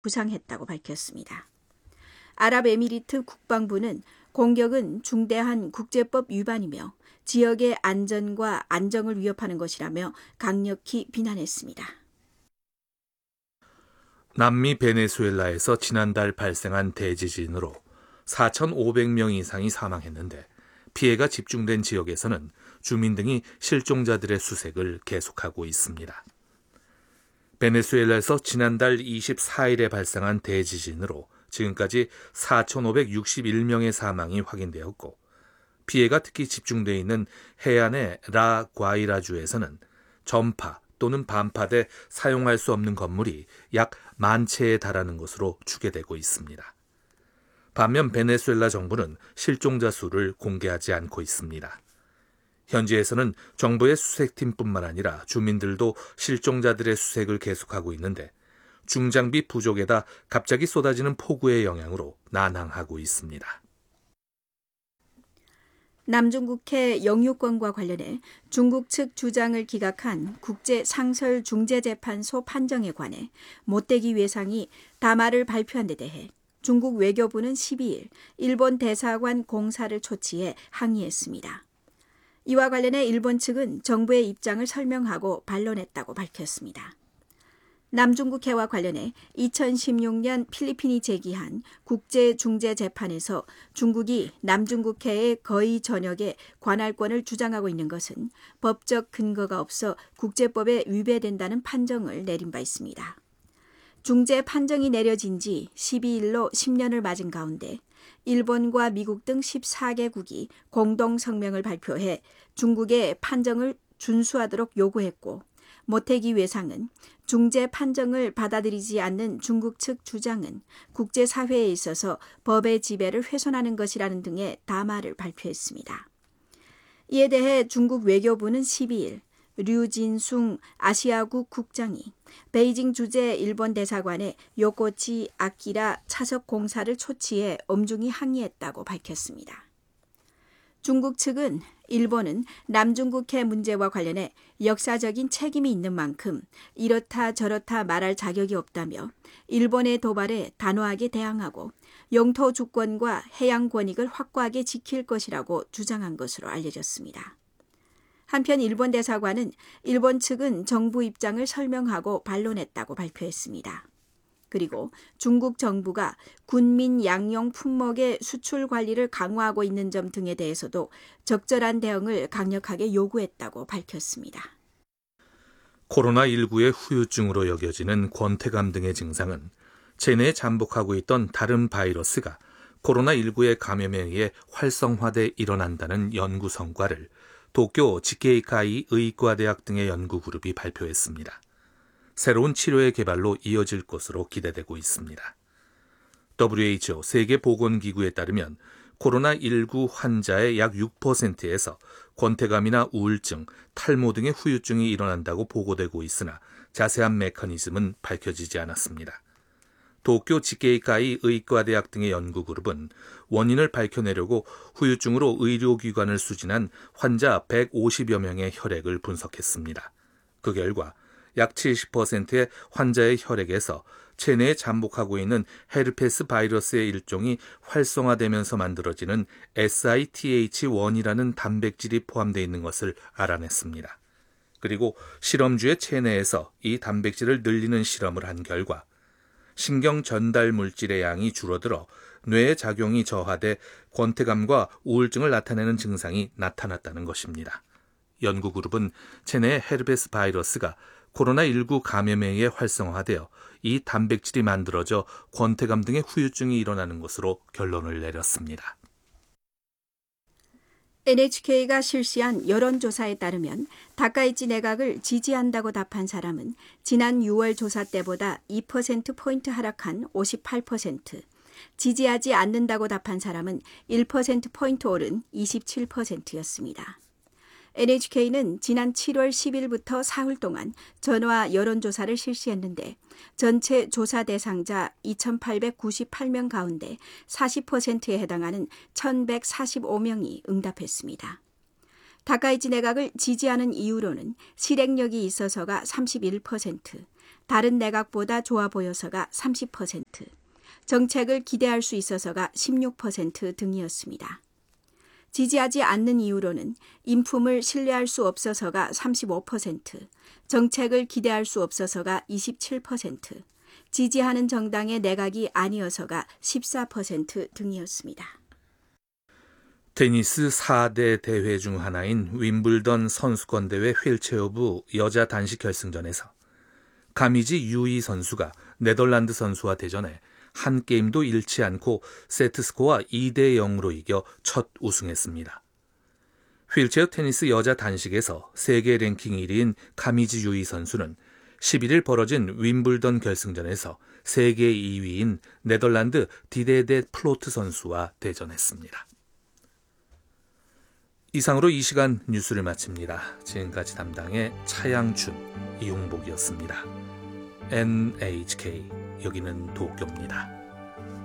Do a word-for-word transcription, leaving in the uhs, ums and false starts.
부상했다고 밝혔습니다. 아랍에미리트 국방부는 공격은 중대한 국제법 위반이며 지역의 안전과 안정을 위협하는 것이라며 강력히 비난했습니다. 남미 베네수엘라에서 지난달 발생한 대지진으로 사천오백 명 이상이 사망했는데 피해가 집중된 지역에서는 주민 등이 실종자들의 수색을 계속하고 있습니다. 베네수엘라에서 지난달 이십사일에 발생한 대지진으로 지금까지 사천오백육십일 명의 사망이 확인되었고 피해가 특히 집중되어 있는 해안의 라과이라주에서는 전파 또는 반파돼 사용할 수 없는 건물이 약 만 채에 달하는 것으로 추계되고 있습니다. 반면 베네수엘라 정부는 실종자 수를 공개하지 않고 있습니다. 현지에서는 정부의 수색팀뿐만 아니라 주민들도 실종자들의 수색을 계속하고 있는데 중장비 부족에다 갑자기 쏟아지는 폭우의 영향으로 난항하고 있습니다. 남중국해 영유권과 관련해 중국 측 주장을 기각한 국제상설중재재판소 판정에 관해 못되기 외상이 담화를 발표한 데 대해 중국 외교부는 십이일 일본 대사관 공사를 초치해 항의했습니다. 이와 관련해 일본 측은 정부의 입장을 설명하고 반론했다고 밝혔습니다. 남중국해와 관련해 이천십육년 필리핀이 제기한 국제중재재판에서 중국이 남중국해의 거의 전역에 관할권을 주장하고 있는 것은 법적 근거가 없어 국제법에 위배된다는 판정을 내린 바 있습니다. 중재 판정이 내려진 지 십이일로 십 년을 맞은 가운데 일본과 미국 등 십사 개국이 공동 성명을 발표해 중국의 판정을 준수하도록 요구했고 모태기 외상은 중재 판정을 받아들이지 않는 중국 측 주장은 국제사회에 있어서 법의 지배를 훼손하는 것이라는 등의 담화를 발표했습니다. 이에 대해 중국 외교부는 십이일 류진숭 아시아국 국장이 베이징 주재 일본 대사관에 요코치 아키라 차석 공사를 초치해 엄중히 항의했다고 밝혔습니다. 중국 측은 일본은 남중국해 문제와 관련해 역사적인 책임이 있는 만큼 이렇다 저렇다 말할 자격이 없다며 일본의 도발에 단호하게 대항하고 영토 주권과 해양 권익을 확고하게 지킬 것이라고 주장한 것으로 알려졌습니다. 한편 일본 대사관은 일본 측은 정부 입장을 설명하고 반론했다고 발표했습니다. 그리고 중국 정부가 군민 양용 품목의 수출 관리를 강화하고 있는 점 등에 대해서도 적절한 대응을 강력하게 요구했다고 밝혔습니다. 코로나십구의 후유증으로 여겨지는 권태감 등의 증상은 체내에 잠복하고 있던 다른 바이러스가 코로나십구의 감염에 의해 활성화돼 일어난다는 연구 성과를 도쿄 지케이카이 의과대학 등의 연구그룹이 발표했습니다. 새로운 치료의 개발로 이어질 것으로 기대되고 있습니다. 더블유에이치오 세계보건기구에 따르면 코로나십구 환자의 약 육 퍼센트에서 권태감이나 우울증, 탈모 등의 후유증이 일어난다고 보고되고 있으나 자세한 메커니즘은 밝혀지지 않았습니다. 도쿄 지케이카이 의과대학 등의 연구그룹은 원인을 밝혀내려고 후유증으로 의료기관을 수진한 환자 백오십여 명의 혈액을 분석했습니다. 그 결과 약 칠십 퍼센트의 환자의 혈액에서 체내에 잠복하고 있는 헤르페스 바이러스의 일종이 활성화되면서 만들어지는 에스아이티에이치 원이라는 단백질이 포함되어 있는 것을 알아냈습니다. 그리고 실험주의 체내에서 이 단백질을 늘리는 실험을 한 결과 신경 전달 물질의 양이 줄어들어 뇌의 작용이 저하돼 권태감과 우울증을 나타내는 증상이 나타났다는 것입니다. 연구그룹은 체내의 헤르페스 바이러스가 코로나십구 감염에 의해 활성화되어 이 단백질이 만들어져 권태감 등의 후유증이 일어나는 것으로 결론을 내렸습니다. 엔에이치케이가 실시한 여론조사에 따르면 다카이치 내각을 지지한다고 답한 사람은 지난 유월 조사 때보다 이 퍼센트포인트 하락한 오십팔 퍼센트, 지지하지 않는다고 답한 사람은 일 퍼센트포인트 오른 이십칠 퍼센트였습니다. 엔에이치케이는 지난 칠월 십일부터 사흘 동안 전화 여론조사를 실시했는데 전체 조사 대상자 이천팔백구십팔 명 가운데 사십 퍼센트에 해당하는 천백사십오 명이 응답했습니다. 다카이치 내각을 지지하는 이유로는 실행력이 있어서가 삼십일 퍼센트, 다른 내각보다 좋아 보여서가 삼십 퍼센트, 정책을 기대할 수 있어서가 십육 퍼센트 등이었습니다. 지지하지 않는 이유로는 인품을 신뢰할 수 없어서가 삼십오 퍼센트, 정책을 기대할 수 없어서가 이십칠 퍼센트, 지지하는 정당의 내각이 아니어서가 십사 퍼센트 등이었습니다. 테니스 사 대 대회 중 하나인 윈블던 선수권 대회 휠체어부 여자 단식 결승전에서 가미지 유이 선수가 네덜란드 선수와 대전해 한 게임도 잃지 않고 세트스코어 이 대 영으로 이겨 첫 우승했습니다. 휠체어 테니스 여자 단식에서 세계 랭킹 일 위인 가미지 유이 선수는 십일 일 벌어진 윈블던 결승전에서 세계 이 위인 네덜란드 디데데 플로트 선수와 대전했습니다. 이상으로 이 시간 뉴스를 마칩니다. 지금까지 담당의 차양춘, 이용복이었습니다. 엔에이치케이, 여기는 도쿄입니다.